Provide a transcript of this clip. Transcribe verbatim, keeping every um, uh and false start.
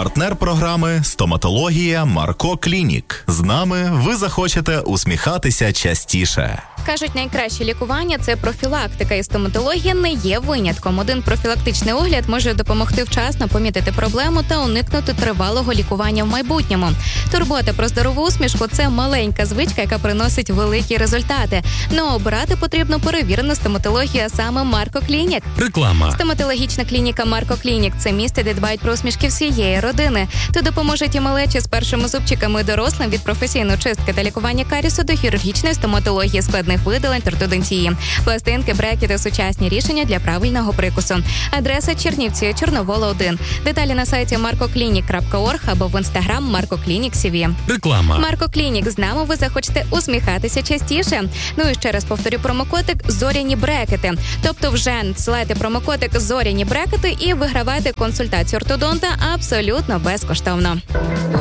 Партнер програми «Стоматологія Марко Клінік». З нами ви захочете усміхатися частіше. Кажуть, найкраще лікування – це профілактика, і стоматологія не є винятком. Один профілактичний огляд може допомогти вчасно помітити проблему та уникнути тривалого лікування в майбутньому. Турбота про здорову усмішку – це маленька звичка, яка приносить великі результати. Но обирати потрібно перевірену стоматологію, а саме Марко Клінік. Реклама. Стоматологічна клініка Марко Клінік – це місце, де дбають про усмішки всієї родини. Тут допоможуть і малечі з першими зубчиками, дорослим від професійної чистки та лікування карісу до хірургічної стоматології, складних видалень, ортодонтії, пластинки, брекети, сучасні рішення для правильного прикусу. Адреса Чернівці, Чорновола, один. Деталі на сайті марко клінік крапка орг або в інстаграм Марко Клінік Сі Ві. Реклама. Марко Клінік. З нами ви захочете усміхатися частіше. Ну і ще раз повторю промокодик «Зоряні брекети». Тобто вже надсилайте промокодик «Зоряні брекети» і вигравайте консультацію ортодонта абсолютно безкоштовно.